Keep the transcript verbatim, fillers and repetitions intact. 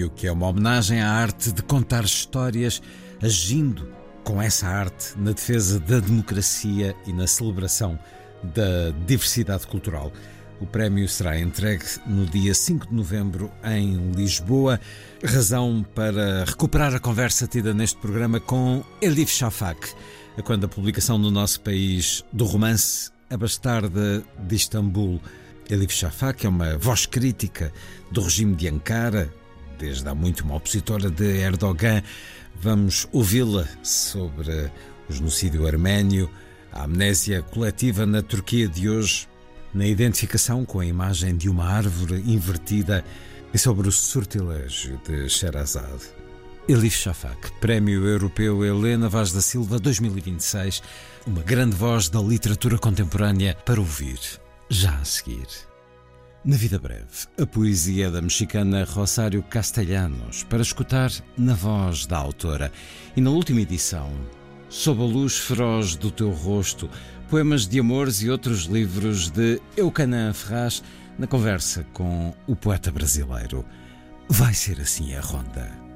prémio que é uma homenagem à arte de contar histórias, agindo com essa arte na defesa da democracia e na celebração da diversidade cultural. O prémio será entregue no dia cinco de novembro em Lisboa. Razão para recuperar a conversa tida neste programa com Elif Shafak, quando a publicação no nosso país do romance A Bastarda de Istambul. Elif Shafak é uma voz crítica do regime de Ankara, desde há muito uma opositora de Erdogan. Vamos ouvi-la sobre o genocídio arménio, a amnésia coletiva na Turquia de hoje, na identificação com a imagem de uma árvore invertida e sobre o sortilégio de Sherazade. Elif Shafak, Prémio Europeu Helena Vaz da Silva dois mil e vinte e seis, uma grande voz da literatura contemporânea para ouvir já a seguir. Na Vida Breve, a poesia da mexicana Rosário Castellanos, para escutar na voz da autora. E na última edição, Sob a Luz Feroz do Teu Rosto, poemas de amores e outros livros de Eucanã Ferraz, na conversa com o poeta brasileiro. Vai ser assim a ronda.